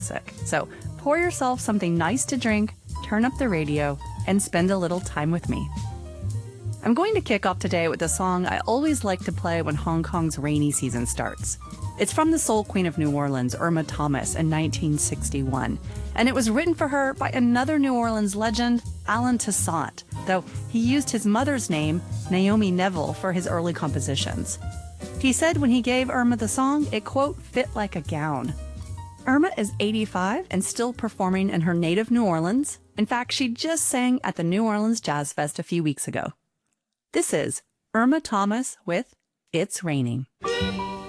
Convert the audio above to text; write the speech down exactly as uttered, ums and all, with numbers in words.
classic. So pour yourself something nice to drink, turn up the radio, and spend a little time with me. I'm going to kick off today with a song I always like to play when Hong Kong's rainy season starts. It's from the Soul Queen of New Orleans, Irma Thomas, in nineteen sixty-one, and it was written for her by another New Orleans legend, Alan Toussaint, though he used his mother's name, Naomi Neville, for his early compositions. He said when he gave Irma the song, it, quote, fit like a gown. Irma is eighty-five and still performing in her native New Orleans. In fact, she just sang at the New Orleans Jazz Fest a few weeks ago. This is Irma Thomas with It's Raining.